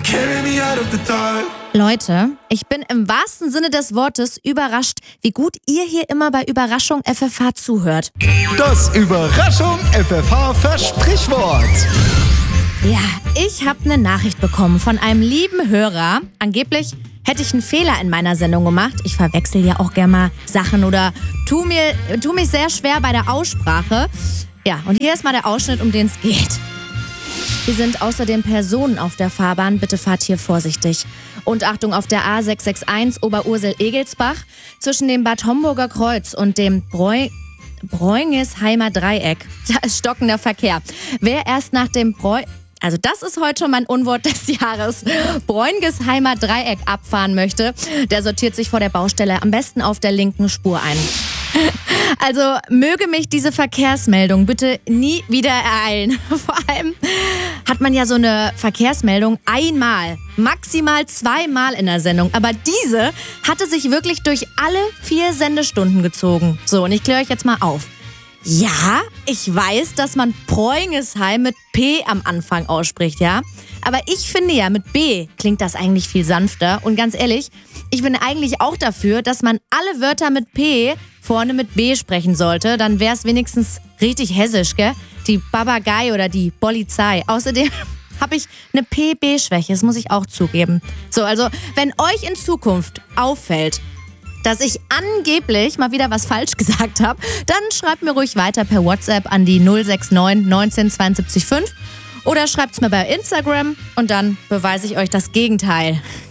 carry me out of the dark. Leute, ich bin im wahrsten Sinne des Wortes überrascht, wie gut ihr hier immer bei Überraschung FFH zuhört. Das Überraschung FFH Versprichwort. Ja, ich habe eine Nachricht bekommen von einem lieben Hörer. Angeblich hätte ich einen Fehler in meiner Sendung gemacht. Ich verwechsel ja auch gerne mal Sachen oder tu mich sehr schwer bei der Aussprache. Ja, und hier ist mal der Ausschnitt, um den es geht. Hier sind außerdem Personen auf der Fahrbahn. Bitte fahrt hier vorsichtig. Und Achtung, auf der A661 Oberursel-Egelsbach zwischen dem Bad Homburger Kreuz und dem Bräungesheimer Dreieck. Da ist stockender Verkehr. Wer erst nach dem also das ist heute schon mein Unwort des Jahres, Bräungesheimer Dreieck abfahren möchte, der sortiert sich vor der Baustelle am besten auf der linken Spur ein. Also möge mich diese Verkehrsmeldung bitte nie wieder ereilen. Vor allem hat man ja so eine Verkehrsmeldung einmal, maximal zweimal in der Sendung. Aber diese hatte sich wirklich durch alle 4 Sendestunden gezogen. So, und ich kläre euch jetzt mal auf. Ja, ich weiß, dass man Bräungesheim mit P am Anfang ausspricht, ja? Aber ich finde ja, mit B klingt das eigentlich viel sanfter. Und ganz ehrlich, ich bin eigentlich auch dafür, dass man alle Wörter mit P vorne mit B sprechen sollte. Dann wäre es wenigstens richtig hessisch, gell? Die Babagei oder die Polizei. Außerdem habe ich eine PB-Schwäche, das muss ich auch zugeben. So, also, wenn euch in Zukunft auffällt, dass ich angeblich mal wieder was falsch gesagt habe, dann schreibt mir ruhig weiter per WhatsApp an die 069 19 72 5 oder schreibt's mir bei Instagram und dann beweise ich euch das Gegenteil.